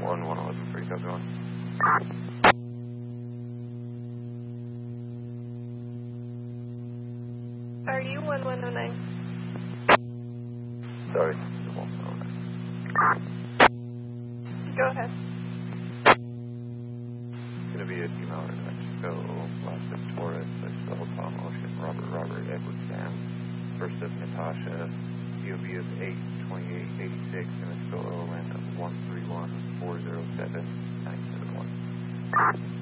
111 free, copy one. Are you 1109? Sorry, 1109. Go ahead. It's going to be a female in Mexico, last of Torres, I spelled Tom Ocean, Robert, Edward Sam, first of Natasha, COB of 82886, and Mexico OLN of 131407971.